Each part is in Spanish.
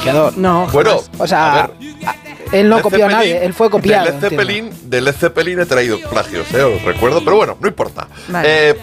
plagiador. No, Bueno, O sea, a ver, él no Led copió a Zeppelin, nadie, él fue copiado. De Led Zeppelin he traído plagios, os recuerdo, pero bueno, no importa. Vale.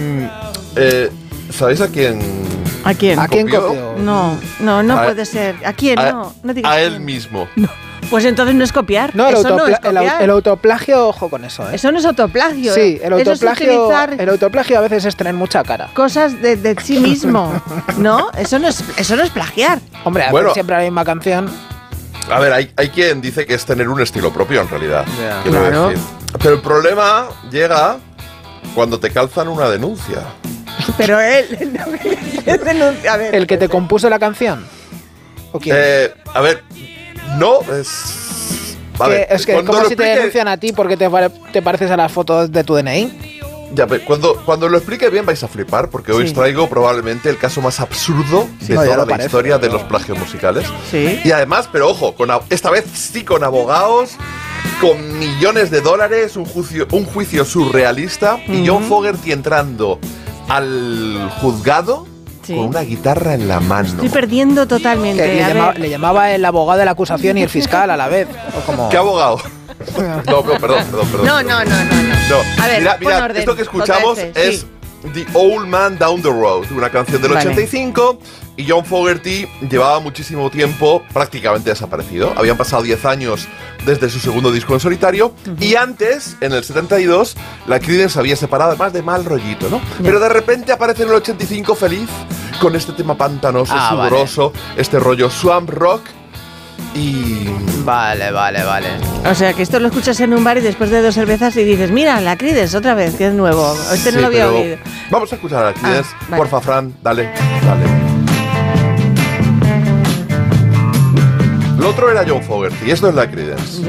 ¿Sabéis a quién? ¿A quién? ¿A quién copió? copió? No A- puede ser. ¿A quién? No digas A él quién. mismo. Pues entonces no es copiar. No, Eso no es copiar. el autoplagio, ojo con eso, ¿eh? Eso no es autoplagio. Sí, el Eso es utilizar el autoplagio a veces es tener mucha cara. cosas de sí mismo, ¿no? Eso no es plagiar. Hombre, hacer Bueno. siempre la misma canción. A ver, hay quien dice que es tener un estilo propio en realidad. Ya. quiero Claro. decir. Pero el problema llega cuando te calzan una denuncia. Pero él denuncia. A ver. ¿El que te compuso la canción? ¿O quién? A ver, no es. A ver, Es que cuando como lo si te explique- denuncian a ti porque te pareces a las fotos de tu DNI. Ya, cuando lo explique bien vais a flipar, porque hoy Sí. os traigo probablemente el caso más absurdo de No, ya toda lo la parece, historia de pero- los plagios musicales. Sí. Y además, pero ojo, esta vez sí con abogados, con millones de dólares, un juicio surrealista, y John Fogerty entrando al juzgado Sí. con una guitarra en la mano. Estoy perdiendo totalmente. Que A ver. le llamaba el abogado de la acusación y el fiscal a la vez. O como... ¿Qué abogado? No, perdón. No. No, A ver, mira, pon orden, esto que escuchamos otra vez, es The Old Man Down the Road, una canción del Vale. 85, y John Fogerty llevaba muchísimo tiempo prácticamente desaparecido. Habían pasado 10 años desde su segundo disco en solitario, y antes, en el 72, la Creedence se había separado, además de mal rollito, ¿no? Pero de repente aparece en el 85 feliz, con este tema pantanoso, Vale. sudoroso, este rollo swamp rock, y... Vale. O sea, que esto lo escuchas en un bar y después de 2 cervezas y dices, mira, la Creedence otra vez, que es nuevo. Este no Sí, lo había pero oído. Vamos a escuchar a la Creedence. Vale. Porfa, Fran, dale. Lo otro era John Fogerty, esto es la Creedence.